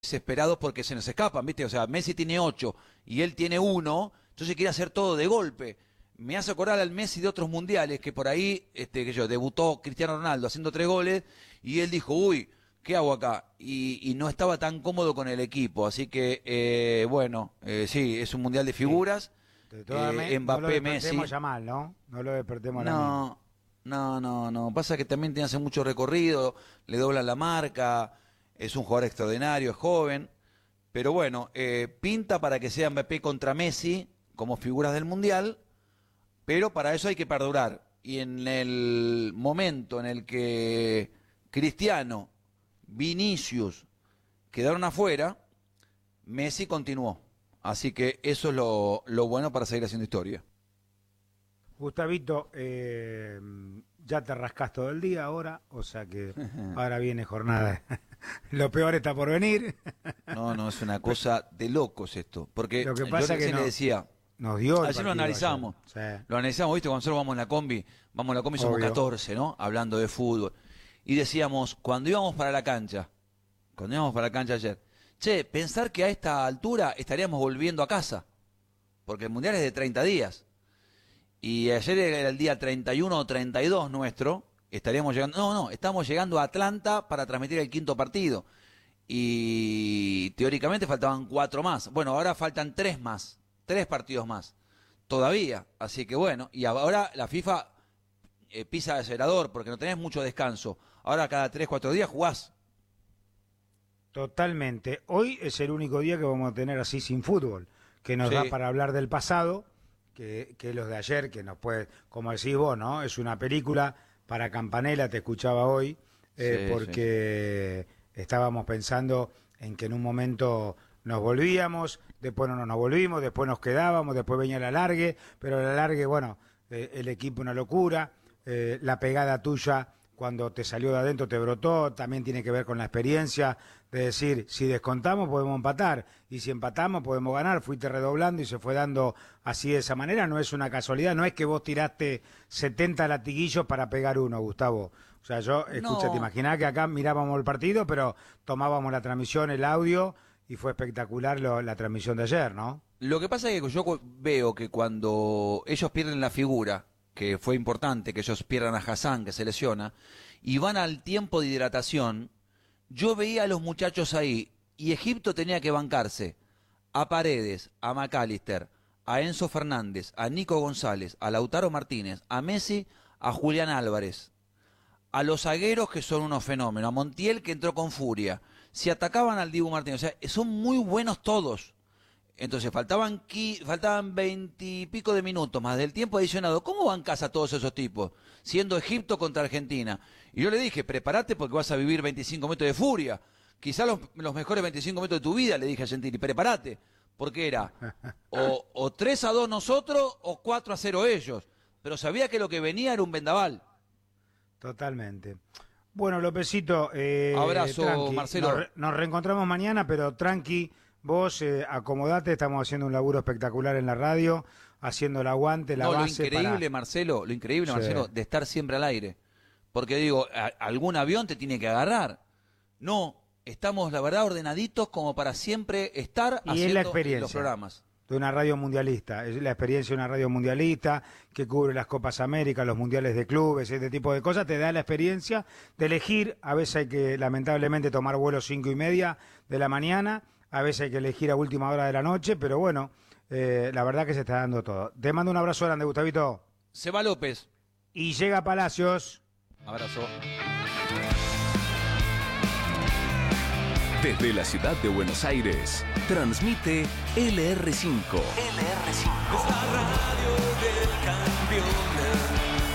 desesperados porque se nos escapan, ¿viste? O sea, Messi tiene 8 y él tiene 1, entonces quiere hacer todo de golpe. Me hace acordar al Messi de otros mundiales, que por ahí, debutó Cristiano Ronaldo haciendo 3 goles, y él dijo, uy, ¿qué hago acá? Y no estaba tan cómodo con el equipo, así que, sí, es un mundial de figuras. Mbappé, Messi. no lo despertemos ya mal, ¿no? No lo despertemos la No, pasa que también tiene hace mucho recorrido, le doblan la marca, es un jugador extraordinario, es joven, pero bueno, pinta para que sea Mbappé contra Messi como figuras del mundial, pero para eso hay que perdurar, y en el momento en el que Cristiano, Vinicius quedaron afuera, Messi continuó, así que eso es lo bueno para seguir haciendo historia. Gustavito, ya te rascás todo el día ahora, o sea que ahora viene jornada. Lo peor está por venir. No, es una cosa de locos esto, porque lo que pasa yo que le decía, nos dio ayer lo analizamos, ayer. Sí. Lo analizamos, ¿viste? Cuando nosotros vamos en la combi somos Obvio. 14, ¿no? Hablando de fútbol. Y decíamos, cuando íbamos para la cancha ayer, che, pensar que a esta altura estaríamos volviendo a casa, porque el Mundial es de 30 días. Y ayer era el día 31 o 32 nuestro, estaríamos llegando, estamos llegando a Atlanta para transmitir el 5.º partido. Y teóricamente faltaban 4 más. Bueno, ahora faltan 3 más, 3 partidos más, todavía. Así que bueno, y ahora la FIFA pisa el acelerador porque no tenés mucho descanso. Ahora cada 3, 4 días jugás. Totalmente. Hoy es el único día que vamos a tener así sin fútbol, que nos da para hablar del pasado, que los de ayer, que nos puede, como decís vos, ¿no? Es una película para Campanella, te escuchaba hoy, porque estábamos pensando en que en un momento nos volvíamos, después no nos volvimos, después nos quedábamos, después venía el alargue, pero el alargue, bueno, el equipo una locura, la pegada tuya cuando te salió de adentro te brotó, también tiene que ver con la experiencia de decir, si descontamos podemos empatar, y si empatamos podemos ganar, fuiste redoblando y se fue dando así de esa manera, no es una casualidad, no es que vos tiraste 70 latiguillos para pegar uno, Gustavo. O sea, te imaginás que acá mirábamos el partido, pero tomábamos la transmisión, el audio, y fue espectacular la transmisión de ayer, ¿no? Lo que pasa es que yo veo que cuando ellos pierden la figura, que fue importante que ellos pierdan a Hassan, que se lesiona, y van al tiempo de hidratación, yo veía a los muchachos ahí, y Egipto tenía que bancarse a Paredes, a McAllister, a Enzo Fernández, a Nico González, a Lautaro Martínez, a Messi, a Julián Álvarez, a los zagueros que son unos fenómenos, a Montiel que entró con furia, si atacaban al Dibu Martínez, o sea, son muy buenos todos. Entonces faltaban 20 y pico de minutos más del tiempo adicionado. ¿Cómo bancás a todos esos tipos? Siendo Egipto contra Argentina. Y yo le dije, prepárate porque vas a vivir 25 metros de furia. Quizás los mejores 25 metros de tu vida, le dije a Gentili, prepárate. Porque era o 3-2 nosotros o 4-0 ellos. Pero sabía que lo que venía era un vendaval. Totalmente. Bueno, Lopecito, abrazo, tranqui. Marcelo. Nos reencontramos mañana, pero tranqui. Vos acomodate, estamos haciendo un laburo espectacular en la radio, haciendo el aguante, la base. Lo increíble, Marcelo, de estar siempre al aire. Porque digo, algún avión te tiene que agarrar. No, estamos, la verdad, ordenaditos como para siempre estar y haciendo es la experiencia los programas. De una radio mundialista, es la experiencia de una radio mundialista que cubre las Copas América, los mundiales de clubes, este tipo de cosas, te da la experiencia de elegir. A veces hay que, lamentablemente, tomar vuelo 5:30 de la mañana, a veces hay que elegir a última hora de la noche, pero bueno, la verdad que se está dando todo. Te mando un abrazo grande, Gustavito. Seba López. Y llega Palacios. Abrazo. Desde la ciudad de Buenos Aires, transmite LR5. Es la radio del campeón.